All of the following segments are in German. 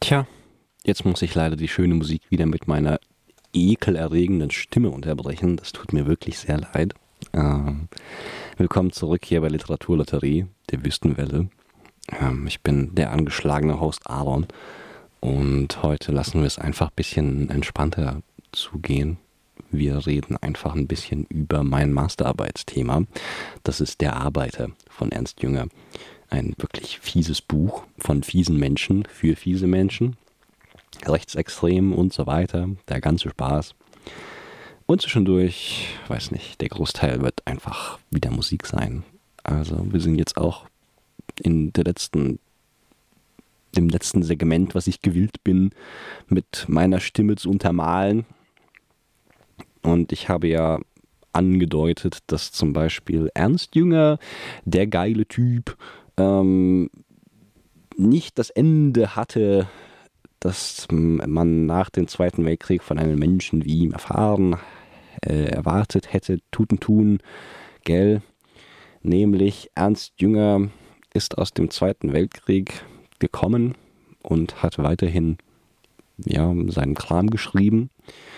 Tja, jetzt muss ich leider die schöne Musik wieder mit meiner ekelerregenden Stimme unterbrechen. Das tut mir wirklich sehr leid. Ähm, Willkommen zurück hier bei Literaturlotterie, der Wüstenwelle. Ich bin der angeschlagene Host Aaron und heute lassen wir es einfach ein bisschen entspannter zugehen. Wir reden einfach ein bisschen über mein Masterarbeitsthema. Das ist Der Arbeiter von Ernst Jünger. Ein wirklich fieses Buch von fiesen Menschen für fiese Menschen. Rechtsextrem und so weiter. Der ganze Spaß. Und zwischendurch, weiß nicht, der Großteil wird einfach wieder Musik sein. Also wir sind jetzt auch in dem letzten Segment, was ich gewillt bin, mit meiner Stimme zu untermalen. Und ich habe ja angedeutet, dass zum Beispiel Ernst Jünger, der geile Typ, nicht das Ende hatte, das man nach dem Zweiten Weltkrieg von einem Menschen wie ihm erwartet hätte, tun, gell? Nämlich Ernst Jünger ist aus dem Zweiten Weltkrieg gekommen und hat weiterhin seinen Kram geschrieben.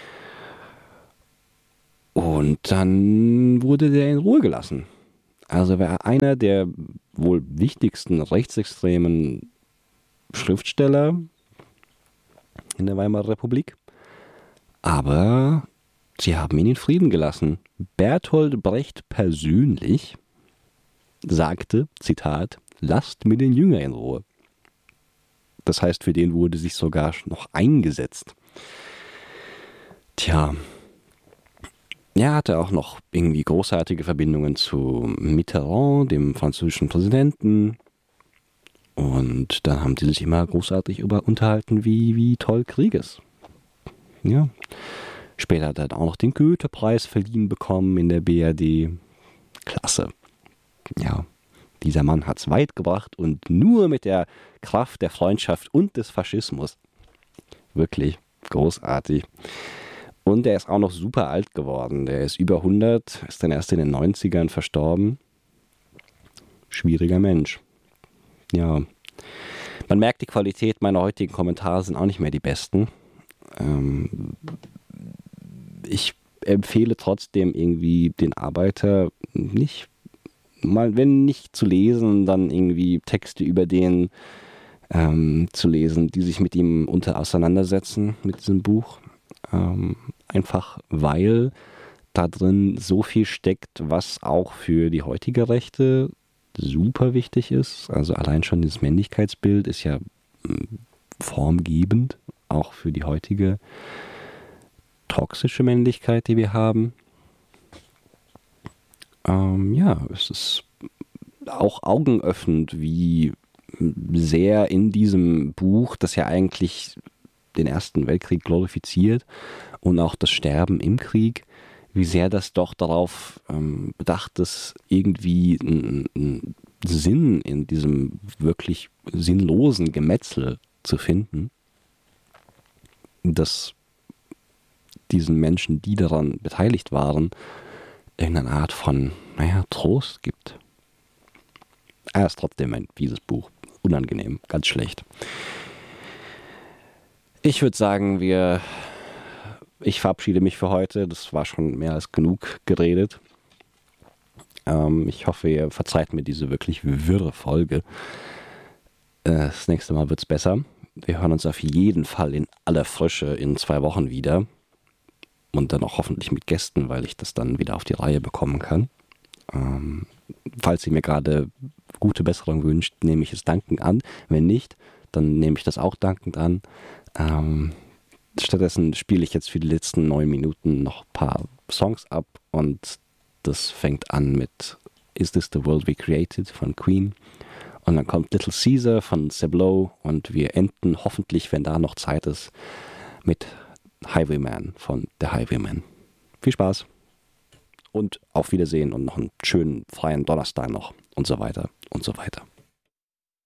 Und dann wurde der in Ruhe gelassen. Also war er einer der wohl wichtigsten rechtsextremen Schriftsteller in der Weimarer Republik. Aber sie haben ihn in Frieden gelassen. Bertolt Brecht persönlich sagte, Zitat, lasst mir den Jünger in Ruhe. Das heißt, für den wurde sich sogar noch eingesetzt. Tja, er hatte auch noch irgendwie großartige Verbindungen zu Mitterrand, dem französischen Präsidenten. Und da haben die sich immer großartig unterhalten, wie toll Krieg ist. Ja. Später hat er dann auch noch den Goethe-Preis verliehen bekommen in der BRD. Klasse. Ja, dieser Mann hat es weit gebracht und nur mit der Kraft der Freundschaft und des Faschismus. Wirklich großartig. Und er ist auch noch super alt geworden. Der ist über 100, ist dann erst in den 90ern verstorben. Schwieriger Mensch. Ja, man merkt, die Qualität meiner heutigen Kommentare sind auch nicht mehr die besten. Ich empfehle trotzdem irgendwie den Arbeiter nicht, mal wenn nicht zu lesen, dann irgendwie Texte über den zu lesen, die sich mit ihm auseinandersetzen, mit diesem Buch. Einfach weil da drin so viel steckt, was auch für die heutige Rechte super wichtig ist. Also allein schon dieses Männlichkeitsbild ist ja formgebend, auch für die heutige toxische Männlichkeit, die wir haben. Es ist auch augenöffnend, wie sehr in diesem Buch, das ja eigentlich den Ersten Weltkrieg glorifiziert und auch das Sterben im Krieg, wie sehr das doch darauf bedacht ist, irgendwie einen Sinn in diesem wirklich sinnlosen Gemetzel zu finden, dass diesen Menschen, die daran beteiligt waren, irgendeine Art von, Trost gibt. Er ist trotzdem ein fieses Buch. Unangenehm, ganz schlecht. Ich würde sagen, ich verabschiede mich für heute. Das war schon mehr als genug geredet. Ich hoffe, ihr verzeiht mir diese wirklich wirre Folge. Das nächste Mal wird es besser. Wir hören uns auf jeden Fall in aller Frische in 2 Wochen wieder. Und dann auch hoffentlich mit Gästen, weil ich das dann wieder auf die Reihe bekommen kann. Falls ihr mir gerade gute Besserung wünscht, nehme ich es dankend an. Wenn nicht, dann nehme ich das auch dankend an. Stattdessen spiele ich jetzt für die letzten 9 Minuten noch ein paar Songs ab und das fängt an mit Is This the World We Created von Queen und dann kommt Little Caesar von Seblo und wir enden hoffentlich, wenn da noch Zeit ist, mit Highwayman von The Highwaymen. Viel Spaß und auf Wiedersehen und noch einen schönen freien Donnerstag noch und so weiter und so weiter.